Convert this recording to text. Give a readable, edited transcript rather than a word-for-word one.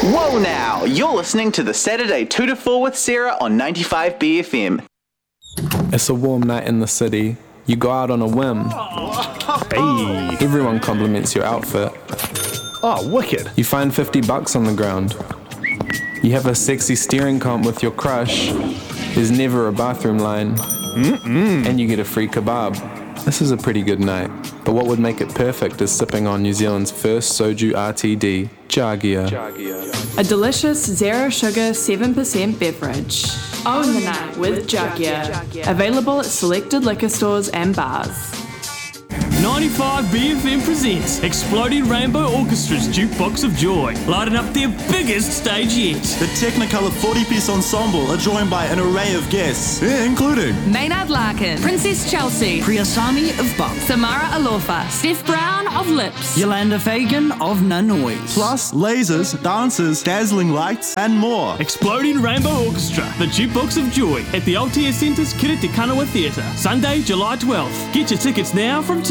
Whoa now! You're listening to the Saturday 2 to 4 with Sarah on 95BFM. It's a warm night in the city. You go out on a whim. Hey. Everyone compliments your outfit. Oh, wicked. You find $50 on the ground. You have a sexy steering comp with your crush. There's never a bathroom line. And you get a free kebab. This is a pretty good night. But what would make it perfect is sipping on New Zealand's first soju RTD, Jagia. A delicious zero sugar 7% beverage. Own the night with Jagia. Available at selected liquor stores and bars. 95BFM presents Exploding Rainbow Orchestra's Jukebox of Joy, lighting up their biggest stage yet. The Technicolor 40-piece ensemble are joined by an array of guests, including Maynard Larkin, Princess Chelsea, Priyasami of Bump, Samara Alofa, Steph Brown of Lips, Yolanda Fagan of Nanoise, plus lasers, dancers, dazzling lights, and more. Exploding Rainbow Orchestra, the Jukebox of Joy, at the Altea Centre's Kiri Te Kanawa Theatre, Sunday, July 12th. Get your tickets now from